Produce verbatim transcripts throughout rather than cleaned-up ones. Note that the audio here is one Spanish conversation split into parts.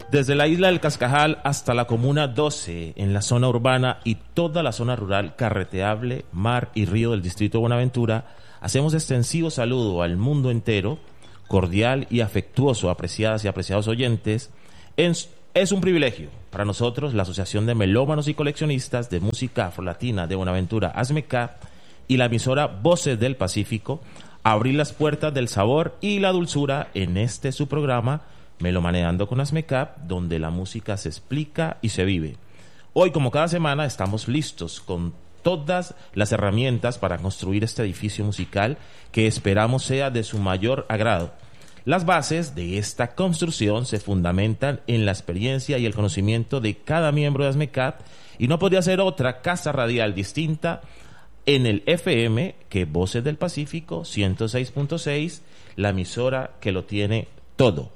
Desde la isla del Cascajal hasta la comuna doce, en la zona urbana y toda la zona rural carreteable, mar y río del distrito de Buenaventura, hacemos extensivo saludo al mundo entero, cordial y afectuoso, apreciadas y apreciados oyentes. Es, es un privilegio para nosotros, la Asociación de Melómanos y Coleccionistas de Música Afrolatina de Buenaventura, ASMECA, y la emisora Voces del Pacífico, abrir las puertas del sabor y la dulzura en este su programa, Melomaneando con ASMECAP, donde la música se explica y se vive. Hoy, como cada semana, estamos listos con todas las herramientas para construir este edificio musical que esperamos sea de su mayor agrado. Las bases de esta construcción se fundamentan en la experiencia y el conocimiento de cada miembro de ASMECAP, y no podría ser otra casa radial distinta en el F M que Voces del Pacífico ciento seis punto seis, la emisora que lo tiene todo.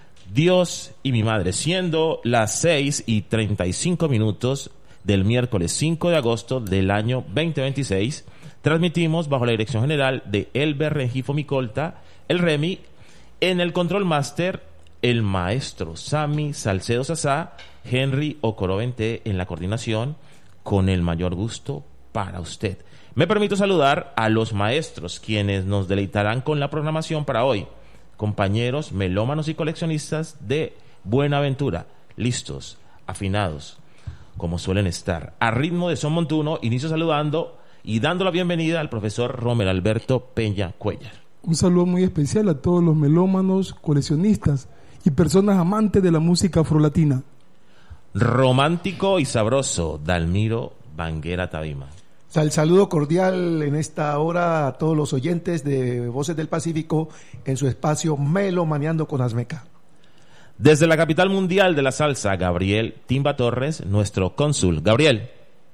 Dios y mi madre, siendo las seis y treinta y cinco minutos del miércoles cinco de agosto del año veinte veintiséis, transmitimos bajo la dirección general de Elber Rengifo Micolta, el Remy, en el control master, el maestro Sami Salcedo Sasá, Henry Ocorovente en la coordinación, con el mayor gusto para usted. Me permito saludar a los maestros, quienes nos deleitarán con la programación para hoy. Compañeros melómanos y coleccionistas de Buenaventura, listos, afinados, como suelen estar. A ritmo de son montuno, inicio saludando y dando la bienvenida al profesor Romer Alberto Peña Cuellar. Un saludo muy especial a todos los melómanos, coleccionistas y personas amantes de la música afrolatina. Romántico y sabroso, Dalmiro Banguera Tabima. El saludo cordial en esta hora a todos los oyentes de Voces del Pacífico en su espacio Melomaneando con ASMECA. Desde la capital mundial de la salsa, Gabriel Timba Torres, nuestro cónsul. Gabriel.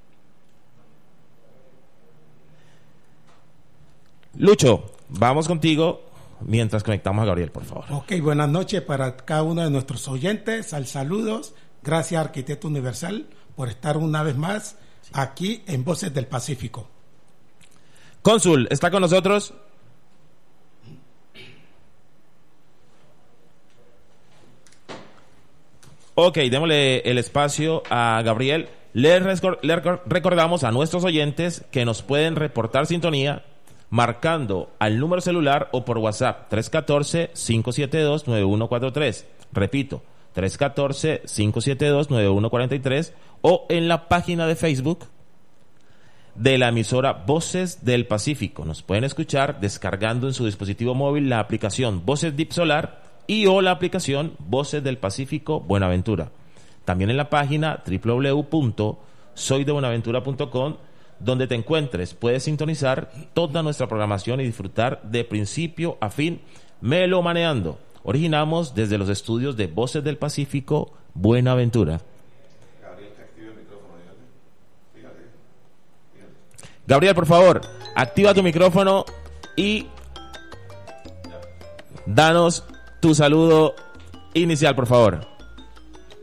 Lucho, vamos contigo mientras conectamos a Gabriel, por favor. Ok, buenas noches para cada uno de nuestros oyentes. Al saludos. Gracias, Arquitecto Universal, por estar una vez más aquí en Voces del Pacífico. Cónsul, ¿está con nosotros? Ok, démosle el espacio a Gabriel. Les, rescor- les recordamos a nuestros oyentes que nos pueden reportar sintonía marcando al número celular o por WhatsApp tres uno cuatro, cinco siete dos, nueve uno cuatro tres. Repito, tres uno cuatro, cinco siete dos, nueve uno cuatro tres, o en la página de Facebook de la emisora Voces del Pacífico. Nos pueden escuchar descargando en su dispositivo móvil la aplicación Voces Deep Solar y o la aplicación Voces del Pacífico Buenaventura. También en la página doble u doble u doble u punto soy de buenaventura punto com, donde te encuentres, puedes sintonizar toda nuestra programación y disfrutar de principio a fin melomaneando. Originamos desde los estudios de Voces del Pacífico Buenaventura. Gabriel, por favor, activa tu micrófono y danos tu saludo inicial, por favor.